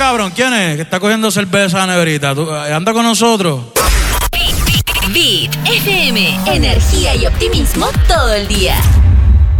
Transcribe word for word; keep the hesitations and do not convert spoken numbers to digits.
cabrón, ¿quién es? Que está cogiendo cerveza a la neverita. ¿Tú, anda con nosotros? Beat F M, energía y optimismo todo el día.